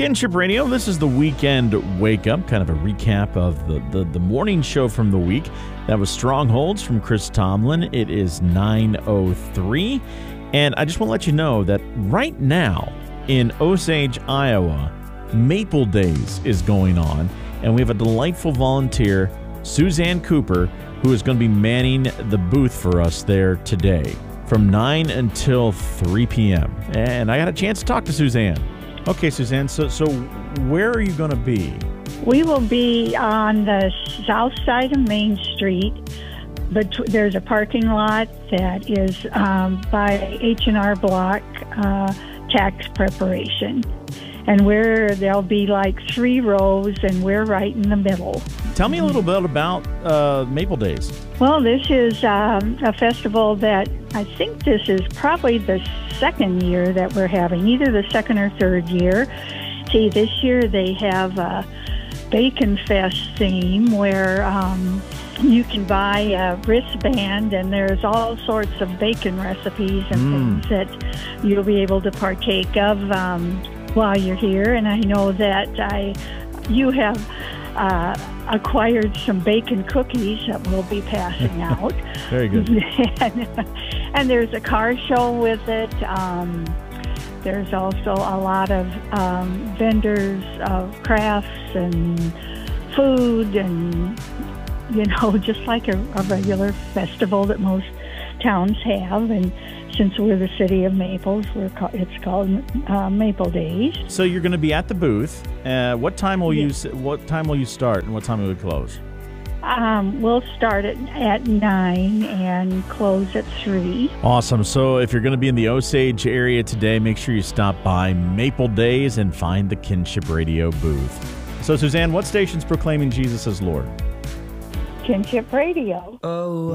Kinship Radio. This is the Weekend Wake Up, kind of a recap of the morning show from the week. That was Strongholds from Chris Tomlin. It is 9:03, and I just want to let you know that right now in Osage, Iowa, Maple Days is going on, and we have a delightful volunteer, Suzanne Cooper, who is going to be manning the booth for us there today from 9 until 3 p.m. And I got a chance to talk to Suzanne. Okay, Suzanne, so where are you going to be? We will be on the south side of Main Street, but there's a parking lot that is by H&R Block tax preparation. And there'll be like 3 rows, and we're right in the middle. Tell me a little bit about Maple Days. Well, this is a festival that I think this is probably the second year that we're having, either the second or third year. See, this year they have a Bacon Fest theme where you can buy a wristband, and there's all sorts of bacon recipes and things that you'll be able to partake of while you're here. And I know that you have acquired some bacon cookies that we'll be passing out. Very good. And there's a car show with it. There's also a lot of vendors of crafts and food, and just like a regular festival that most towns have. And since we're the city of Maples, it's called Maple Days. So you're going to be at the booth. What time will you start, and what time will you close? We'll start at 9 and close at 3. Awesome. So if you're going to be in the Osage area today, make sure you stop by Maple Days and find the Kinship Radio booth. So Suzanne, what station's proclaiming Jesus as Lord? Kinship Radio. Oh.